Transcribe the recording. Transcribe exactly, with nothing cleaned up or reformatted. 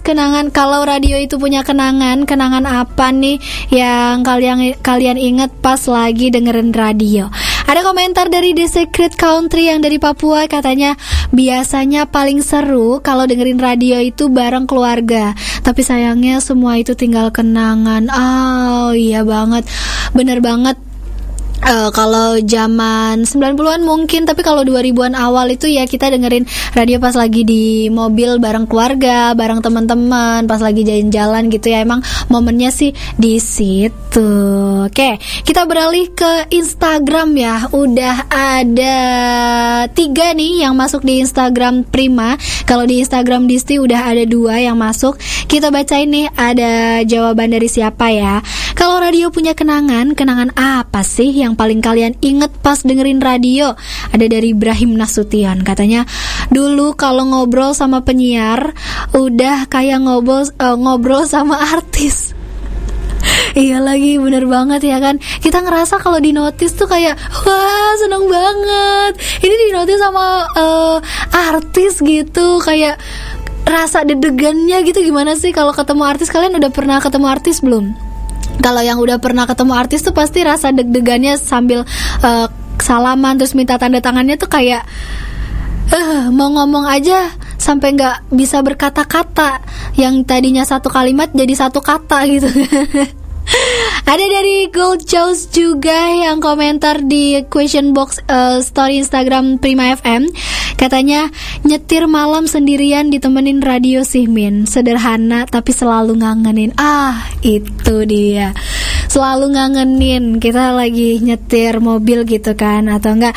kenangan. Kalau radio itu punya kenangan, kenangan apa nih yang kalian kalian ingat pas lagi dengerin radio? Ada komentar dari The Secret Country yang dari Papua, katanya biasanya paling seru kalau dengerin radio itu bareng keluarga. Tapi sayangnya semua itu tinggal kenangan. Oh iya banget, bener banget. Uh, kalau zaman sembilan puluhan mungkin, tapi kalau dua ribuan awal itu ya kita dengerin radio pas lagi di mobil bareng keluarga, bareng teman-teman, pas lagi jalan-jalan gitu ya. Emang momennya sih di situ. Oke, kita beralih ke Instagram ya. Udah ada tiga nih yang masuk di Instagram Prima. Kalau di Instagram Disti udah ada dua yang masuk. Kita bacain nih, ada jawaban dari siapa ya. Kalau radio punya kenangan, kenangan apa sih yang paling kalian inget pas dengerin radio? Ada dari Ibrahim Nasution, katanya dulu kalau ngobrol sama penyiar udah kayak ngobrol uh, ngobrol sama artis. Iya lagi, bener banget ya kan. Kita ngerasa kalau di notice tuh kayak wah seneng banget, ini di notice sama uh, artis gitu. Kayak rasa deg-degannya gitu gimana sih kalau ketemu artis? Kalian udah pernah ketemu artis belum? Kalau yang udah pernah ketemu artis tuh pasti rasa deg-degannya sambil uh, salaman terus minta tanda tangannya tuh kayak uh, mau ngomong aja sampai nggak bisa berkata-kata, yang tadinya satu kalimat jadi satu kata gitu. Ada dari Gold Chows juga yang komentar di question box uh, story Instagram Prima F M. Katanya nyetir malam sendirian ditemenin radio sih Min. Sederhana tapi selalu ngangenin. Ah itu dia, selalu ngangenin. Kita lagi nyetir mobil gitu kan, atau enggak